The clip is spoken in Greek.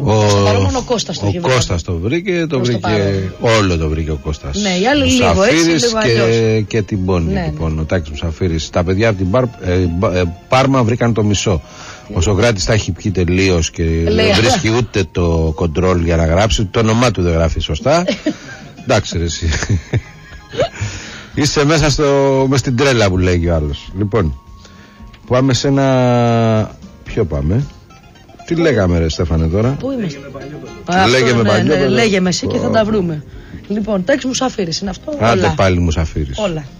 Μόνο ο Κώστας το είχε βρει. Ο Κώστας το βρήκε, όλο το βρήκε ο Κώστας. Ναι, οι άλλοι λίγο έτσι, λίγο αλλιώς. Και την Πόνη, λοιπόν, ο Τάκης Μουσαφίρης. Τα παιδιά από την Πάρμα βρήκαν το μισό. Ο Σοκράτης τα έχει πιει τελείως και δεν βρίσκει ούτε το κοντρόλ για να γράψει, το όνομά του δεν γράφει σωστά. Εντάξει ρε εσύ. Είσαι μέσα μες στην τρέλα που λέγει ο άλλος. Λοιπόν, πάμε σε ένα... Ποιο πάμε? Τι λέγαμε ρε Στέφανε τώρα? Πού είμαστε? Λέγε με εσύ και θα τα βρούμε. Λοιπόν, Τάκης Μουσαφίρης είναι αυτό. Άντε πάλι Μουσαφίρης. Όλα.